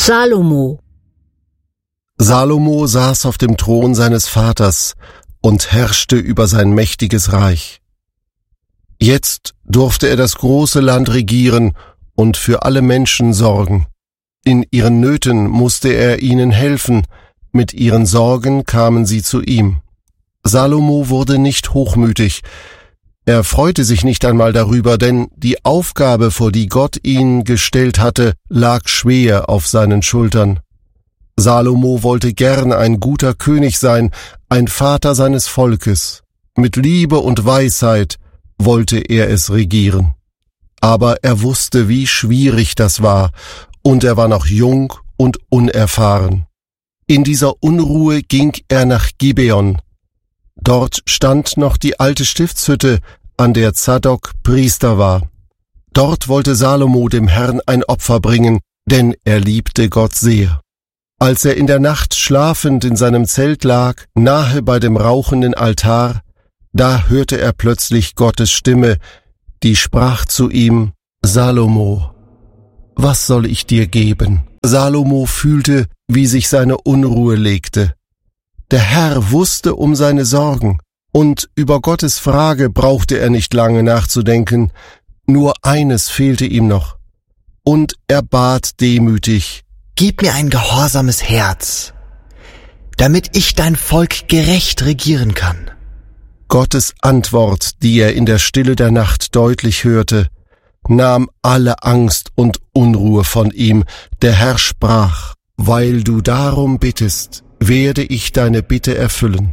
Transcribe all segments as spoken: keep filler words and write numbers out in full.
Salomo. Salomo saß auf dem Thron seines Vaters und herrschte über sein mächtiges Reich. Jetzt durfte er das große Land regieren und für alle Menschen sorgen. In ihren Nöten musste er ihnen helfen, mit ihren Sorgen kamen sie zu ihm. Salomo wurde nicht hochmütig. Er freute sich nicht einmal darüber, denn die Aufgabe, vor die Gott ihn gestellt hatte, lag schwer auf seinen Schultern. Salomo wollte gern ein guter König sein, ein Vater seines Volkes. Mit Liebe und Weisheit wollte er es regieren. Aber er wusste, wie schwierig das war, und er war noch jung und unerfahren. In dieser Unruhe ging er nach Gibeon. Dort stand noch die alte Stiftshütte, an der Zadok Priester war. Dort wollte Salomo dem Herrn ein Opfer bringen, denn er liebte Gott sehr. Als er in der Nacht schlafend in seinem Zelt lag, nahe bei dem rauchenden Altar, da hörte er plötzlich Gottes Stimme, die sprach zu ihm: Salomo, was soll ich dir geben? Salomo fühlte, wie sich seine Unruhe legte. Der Herr wusste um seine Sorgen, und über Gottes Frage brauchte er nicht lange nachzudenken, nur eines fehlte ihm noch. Und er bat demütig: Gib mir ein gehorsames Herz, damit ich dein Volk gerecht regieren kann. Gottes Antwort, die er in der Stille der Nacht deutlich hörte, nahm alle Angst und Unruhe von ihm. Der Herr sprach: Weil du darum bittest, werde ich deine Bitte erfüllen.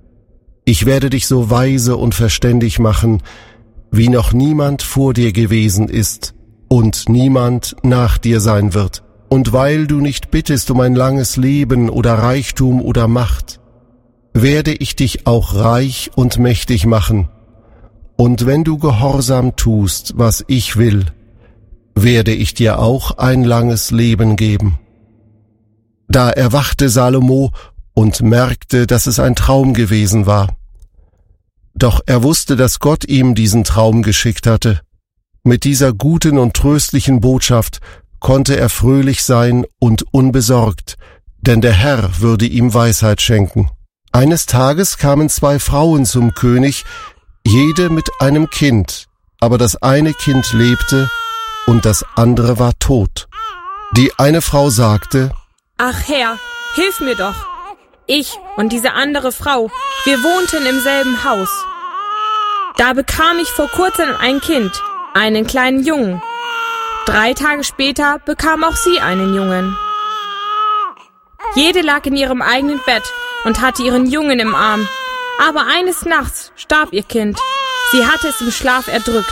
Ich werde dich so weise und verständig machen, wie noch niemand vor dir gewesen ist und niemand nach dir sein wird. Und weil du nicht bittest um ein langes Leben oder Reichtum oder Macht, werde ich dich auch reich und mächtig machen. Und wenn du gehorsam tust, was ich will, werde ich dir auch ein langes Leben geben. Da erwachte Salomo und merkte, dass es ein Traum gewesen war. Doch er wusste, dass Gott ihm diesen Traum geschickt hatte. Mit dieser guten und tröstlichen Botschaft konnte er fröhlich sein und unbesorgt, denn der Herr würde ihm Weisheit schenken. Eines Tages kamen zwei Frauen zum König, jede mit einem Kind, aber das eine Kind lebte und das andere war tot. Die eine Frau sagte: Ach Herr, hilf mir doch! Ich und diese andere Frau, wir wohnten im selben Haus. Da bekam ich vor kurzem ein Kind, einen kleinen Jungen. Drei Tage später bekam auch sie einen Jungen. Jede lag in ihrem eigenen Bett und hatte ihren Jungen im Arm. Aber eines Nachts starb ihr Kind. Sie hatte es im Schlaf erdrückt.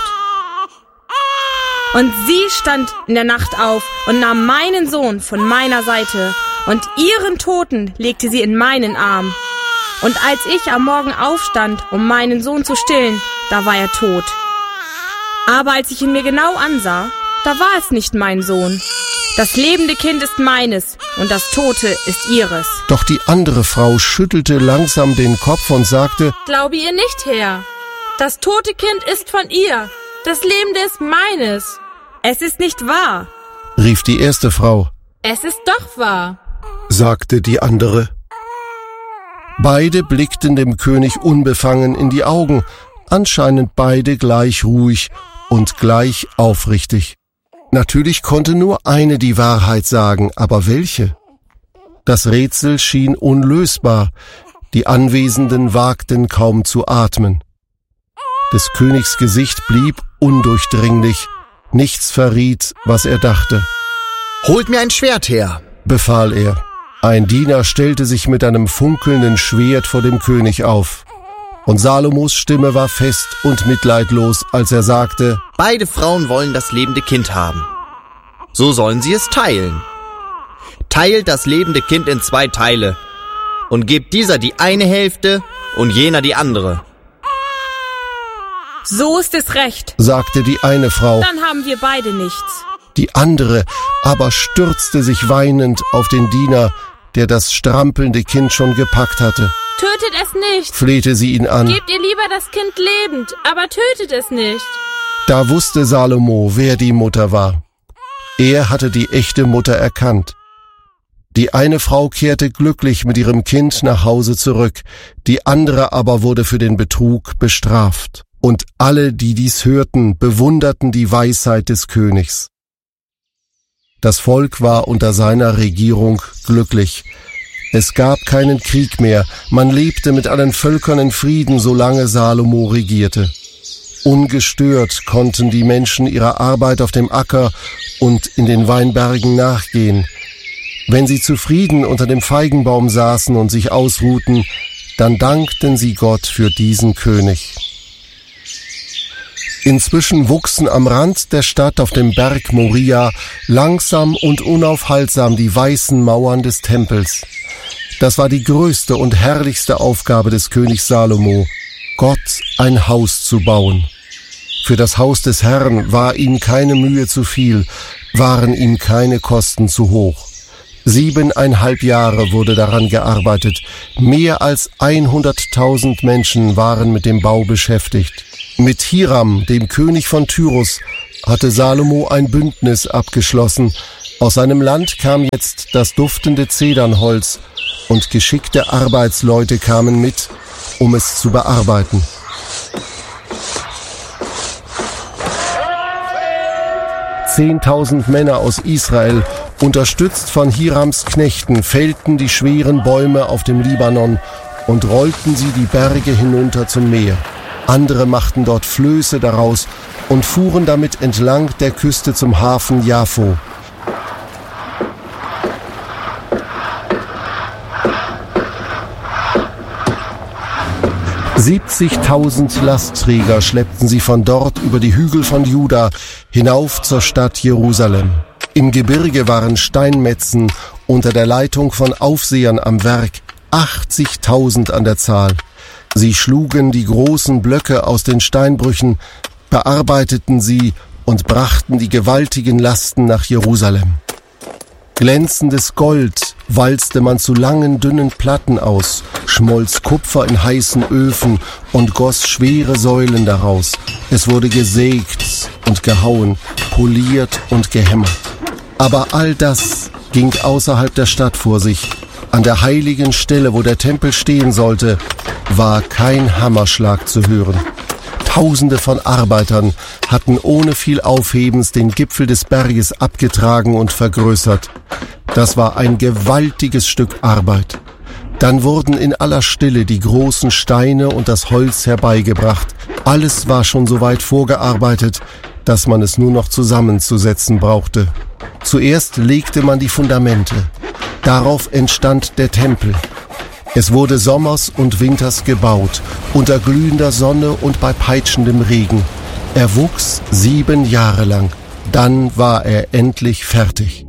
Und sie stand in der Nacht auf und nahm meinen Sohn von meiner Seite, und ihren Toten legte sie in meinen Arm. Und als ich am Morgen aufstand, um meinen Sohn zu stillen, da war er tot. Aber als ich ihn mir genau ansah, da war es nicht mein Sohn. Das lebende Kind ist meines und das Tote ist ihres. Doch die andere Frau schüttelte langsam den Kopf und sagte: Glaube ihr nicht, Herr? Das tote Kind ist von ihr. Das lebende ist meines. Es ist nicht wahr, rief die erste Frau. Es ist doch wahr, sagte die andere. Beide blickten dem König unbefangen in die Augen, anscheinend beide gleich ruhig und gleich aufrichtig. Natürlich konnte nur eine die Wahrheit sagen, aber welche? Das Rätsel schien unlösbar. Die Anwesenden wagten kaum zu atmen. Des Königs Gesicht blieb undurchdringlich. Nichts verriet, was er dachte. Holt mir ein Schwert her, befahl er. Ein Diener stellte sich mit einem funkelnden Schwert vor dem König auf. Und Salomos Stimme war fest und mitleidlos, als er sagte: Beide Frauen wollen das lebende Kind haben. So sollen sie es teilen. Teilt das lebende Kind in zwei Teile und gebt dieser die eine Hälfte und jener die andere. So ist es recht, sagte die eine Frau. Dann haben wir beide nichts. Die andere aber stürzte sich weinend auf den Diener, der das strampelnde Kind schon gepackt hatte. Tötet es nicht, flehte sie ihn an. Gebt ihr lieber das Kind lebend, aber tötet es nicht. Da wusste Salomo, wer die Mutter war. Er hatte die echte Mutter erkannt. Die eine Frau kehrte glücklich mit ihrem Kind nach Hause zurück, die andere aber wurde für den Betrug bestraft. Und alle, die dies hörten, bewunderten die Weisheit des Königs. Das Volk war unter seiner Regierung glücklich. Es gab keinen Krieg mehr, man lebte mit allen Völkern in Frieden, solange Salomo regierte. Ungestört konnten die Menschen ihrer Arbeit auf dem Acker und in den Weinbergen nachgehen. Wenn sie zufrieden unter dem Feigenbaum saßen und sich ausruhten, dann dankten sie Gott für diesen König. Inzwischen wuchsen am Rand der Stadt auf dem Berg Moria langsam und unaufhaltsam die weißen Mauern des Tempels. Das war die größte und herrlichste Aufgabe des Königs Salomo, Gott ein Haus zu bauen. Für das Haus des Herrn war ihm keine Mühe zu viel, waren ihm keine Kosten zu hoch. Siebeneinhalb Jahre wurde daran gearbeitet. Mehr als hunderttausend Menschen waren mit dem Bau beschäftigt. Mit Hiram, dem König von Tyrus, hatte Salomo ein Bündnis abgeschlossen. Aus seinem Land kam jetzt das duftende Zedernholz und geschickte Arbeitsleute kamen mit, um es zu bearbeiten. Zehntausend Männer aus Israel, unterstützt von Hirams Knechten, fällten die schweren Bäume auf dem Libanon und rollten sie die Berge hinunter zum Meer. Andere machten dort Flöße daraus und fuhren damit entlang der Küste zum Hafen Jaffo. siebzigtausend Lastträger schleppten sie von dort über die Hügel von Juda hinauf zur Stadt Jerusalem. Im Gebirge waren Steinmetzen unter der Leitung von Aufsehern am Werk, achtzigtausend an der Zahl. Sie schlugen die großen Blöcke aus den Steinbrüchen, bearbeiteten sie und brachten die gewaltigen Lasten nach Jerusalem. Glänzendes Gold walzte man zu langen, dünnen Platten aus, schmolz Kupfer in heißen Öfen und goss schwere Säulen daraus. Es wurde gesägt und gehauen, poliert und gehämmert. Aber all das ging außerhalb der Stadt vor sich. An der heiligen Stelle, wo der Tempel stehen sollte, war kein Hammerschlag zu hören. Tausende von Arbeitern hatten ohne viel Aufhebens den Gipfel des Berges abgetragen und vergrößert. Das war ein gewaltiges Stück Arbeit. Dann wurden in aller Stille die großen Steine und das Holz herbeigebracht. Alles war schon so weit vorgearbeitet, dass man es nur noch zusammenzusetzen brauchte. Zuerst legte man die Fundamente. Darauf entstand der Tempel. Es wurde sommers und winters gebaut, unter glühender Sonne und bei peitschendem Regen. Er wuchs sieben Jahre lang. Dann war er endlich fertig.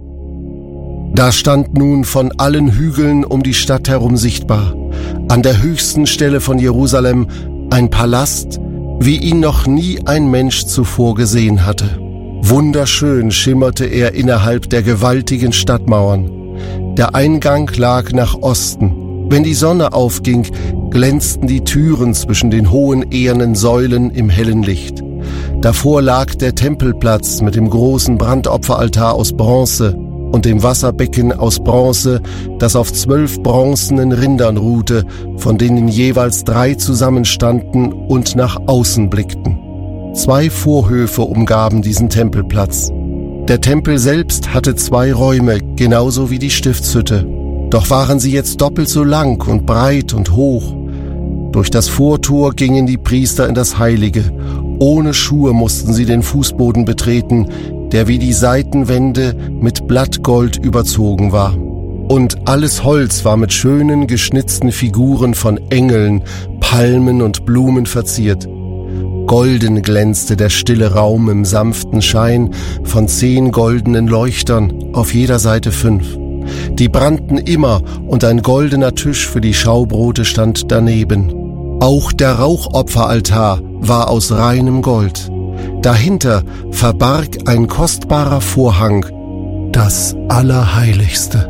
Da stand nun von allen Hügeln um die Stadt herum sichtbar, an der höchsten Stelle von Jerusalem, ein Palast, wie ihn noch nie ein Mensch zuvor gesehen hatte. Wunderschön schimmerte er innerhalb der gewaltigen Stadtmauern. Der Eingang lag nach Osten. Wenn die Sonne aufging, glänzten die Türen zwischen den hohen ehernen Säulen im hellen Licht. Davor lag der Tempelplatz mit dem großen Brandopferaltar aus Bronze und dem Wasserbecken aus Bronze, das auf zwölf bronzenen Rindern ruhte, von denen jeweils drei zusammenstanden und nach außen blickten. Zwei Vorhöfe umgaben diesen Tempelplatz. Der Tempel selbst hatte zwei Räume, genauso wie die Stiftshütte. Doch waren sie jetzt doppelt so lang und breit und hoch. Durch das Vortor gingen die Priester in das Heilige. Ohne Schuhe mussten sie den Fußboden betreten, der wie die Seitenwände mit Blattgold überzogen war. Und alles Holz war mit schönen geschnitzten Figuren von Engeln, Palmen und Blumen verziert. Golden glänzte der stille Raum im sanften Schein von zehn goldenen Leuchtern, auf jeder Seite fünf. Die brannten immer und ein goldener Tisch für die Schaubrote stand daneben. Auch der Rauchopferaltar war aus reinem Gold. Dahinter verbarg ein kostbarer Vorhang, das Allerheiligste.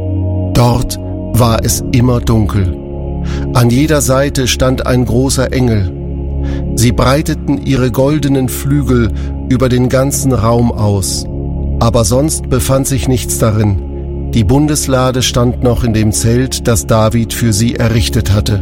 Dort war es immer dunkel. An jeder Seite stand ein großer Engel. Sie breiteten ihre goldenen Flügel über den ganzen Raum aus. Aber sonst befand sich nichts darin. Die Bundeslade stand noch in dem Zelt, das David für sie errichtet hatte.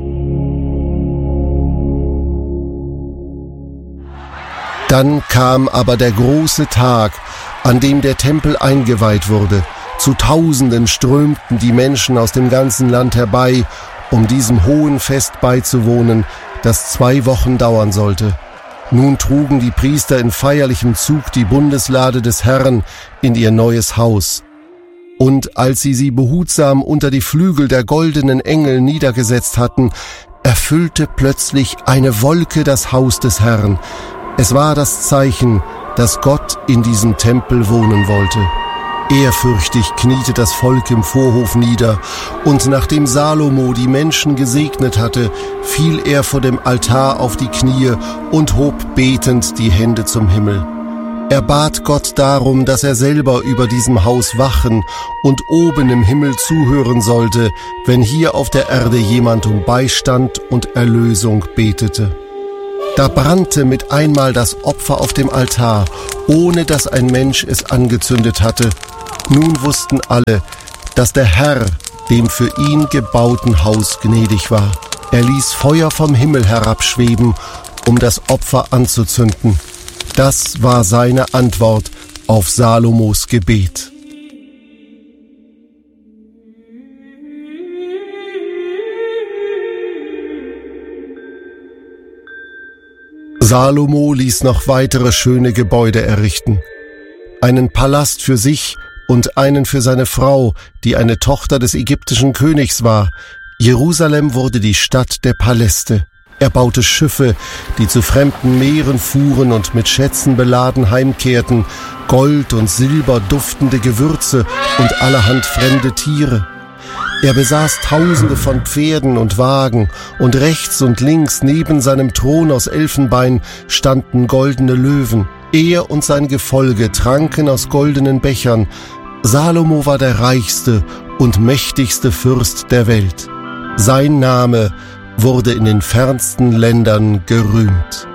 Dann kam aber der große Tag, an dem der Tempel eingeweiht wurde. Zu Tausenden strömten die Menschen aus dem ganzen Land herbei, um diesem hohen Fest beizuwohnen, das zwei Wochen dauern sollte. Nun trugen die Priester in feierlichem Zug die Bundeslade des Herrn in ihr neues Haus. Und als sie sie behutsam unter die Flügel der goldenen Engel niedergesetzt hatten, erfüllte plötzlich eine Wolke das Haus des Herrn. Es war das Zeichen, dass Gott in diesem Tempel wohnen wollte. Ehrfürchtig kniete das Volk im Vorhof nieder, und nachdem Salomo die Menschen gesegnet hatte, fiel er vor dem Altar auf die Knie und hob betend die Hände zum Himmel. Er bat Gott darum, dass er selber über diesem Haus wachen und oben im Himmel zuhören sollte, wenn hier auf der Erde jemand um Beistand und Erlösung betete. Da brannte mit einmal das Opfer auf dem Altar, ohne dass ein Mensch es angezündet hatte. Nun wussten alle, dass der Herr dem für ihn gebauten Haus gnädig war. Er ließ Feuer vom Himmel herabschweben, um das Opfer anzuzünden. Das war seine Antwort auf Salomos Gebet. Salomo ließ noch weitere schöne Gebäude errichten. Einen Palast für sich und einen für seine Frau, die eine Tochter des ägyptischen Königs war. Jerusalem wurde die Stadt der Paläste. Er baute Schiffe, die zu fremden Meeren fuhren und mit Schätzen beladen heimkehrten, Gold und Silber, duftende Gewürze und allerhand fremde Tiere. Er besaß Tausende von Pferden und Wagen, und rechts und links neben seinem Thron aus Elfenbein standen goldene Löwen. Er und sein Gefolge tranken aus goldenen Bechern. Salomo war der reichste und mächtigste Fürst der Welt. Sein Name wurde in den fernsten Ländern gerühmt.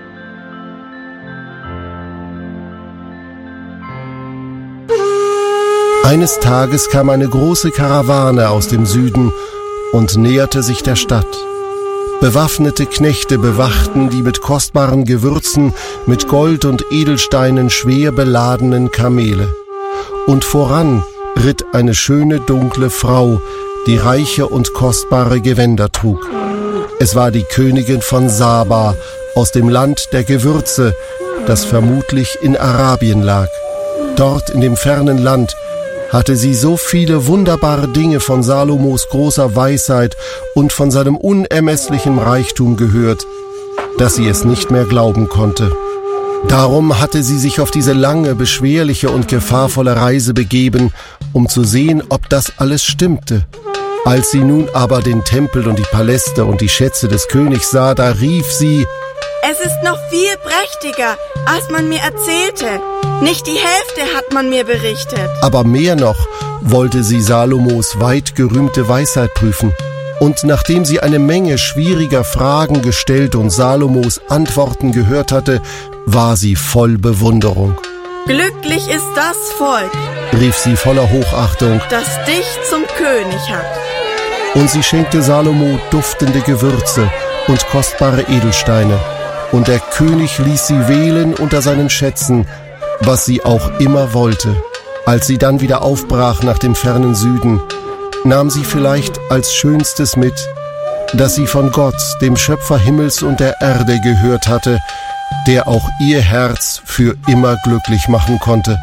Eines Tages kam eine große Karawane aus dem Süden und näherte sich der Stadt. Bewaffnete Knechte bewachten die mit kostbaren Gewürzen, mit Gold und Edelsteinen schwer beladenen Kamele. Und voran ritt eine schöne dunkle Frau, die reiche und kostbare Gewänder trug. Es war die Königin von Saba aus dem Land der Gewürze, das vermutlich in Arabien lag. Dort in dem fernen Land hatte sie so viele wunderbare Dinge von Salomos großer Weisheit und von seinem unermesslichen Reichtum gehört, dass sie es nicht mehr glauben konnte. Darum hatte sie sich auf diese lange, beschwerliche und gefahrvolle Reise begeben, um zu sehen, ob das alles stimmte. Als sie nun aber den Tempel und die Paläste und die Schätze des Königs sah, da rief sie: Es ist noch viel prächtiger, als man mir erzählte. Nicht die Hälfte hat man mir berichtet. Aber mehr noch wollte sie Salomos weit gerühmte Weisheit prüfen. Und nachdem sie eine Menge schwieriger Fragen gestellt und Salomos Antworten gehört hatte, war sie voll Bewunderung. Glücklich ist das Volk, rief sie voller Hochachtung, das dich zum König hat. Und sie schenkte Salomo duftende Gewürze und kostbare Edelsteine. Und der König ließ sie wählen unter seinen Schätzen, was sie auch immer wollte. Als sie dann wieder aufbrach nach dem fernen Süden, nahm sie vielleicht als Schönstes mit, dass sie von Gott, dem Schöpfer Himmels und der Erde, gehört hatte, der auch ihr Herz für immer glücklich machen konnte.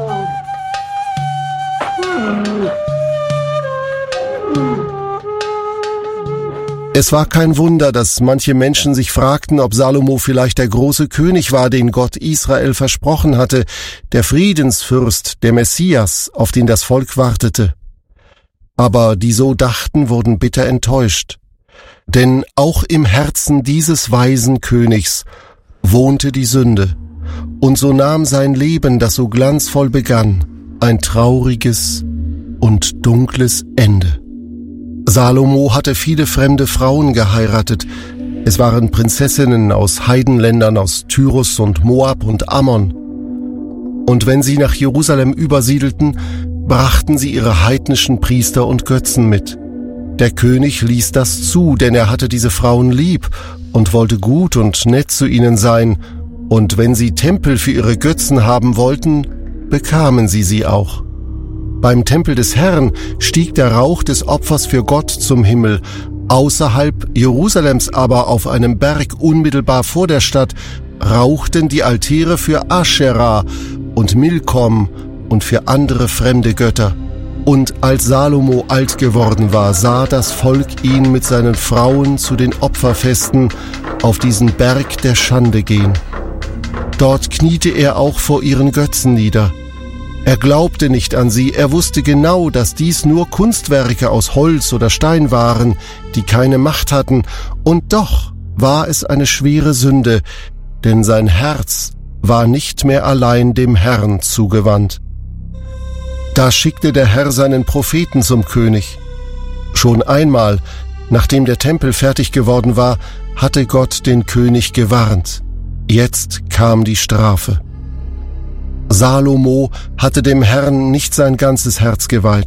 Es war kein Wunder, dass manche Menschen sich fragten, ob Salomo vielleicht der große König war, den Gott Israel versprochen hatte, der Friedensfürst, der Messias, auf den das Volk wartete. Aber die so dachten, wurden bitter enttäuscht. Denn auch im Herzen dieses weisen Königs wohnte die Sünde, und so nahm sein Leben, das so glanzvoll begann, ein trauriges und dunkles Ende. Salomo hatte viele fremde Frauen geheiratet. Es waren Prinzessinnen aus Heidenländern, aus Tyrus und Moab und Ammon. Und wenn sie nach Jerusalem übersiedelten, brachten sie ihre heidnischen Priester und Götzen mit. Der König ließ das zu, denn er hatte diese Frauen lieb und wollte gut und nett zu ihnen sein, und wenn sie Tempel für ihre Götzen haben wollten, bekamen sie sie auch. Beim Tempel des Herrn stieg der Rauch des Opfers für Gott zum Himmel, außerhalb Jerusalems aber auf einem Berg unmittelbar vor der Stadt rauchten die Altäre für Aschera und Milkom und für andere fremde Götter. Und als Salomo alt geworden war, sah das Volk ihn mit seinen Frauen zu den Opferfesten auf diesen Berg der Schande gehen. Dort kniete er auch vor ihren Götzen nieder. Er glaubte nicht an sie, er wusste genau, dass dies nur Kunstwerke aus Holz oder Stein waren, die keine Macht hatten, und doch war es eine schwere Sünde, denn sein Herz war nicht mehr allein dem Herrn zugewandt. Da schickte der Herr seinen Propheten zum König. Schon einmal, nachdem der Tempel fertig geworden war, hatte Gott den König gewarnt. Jetzt kam die Strafe. Salomo hatte dem Herrn nicht sein ganzes Herz geweiht.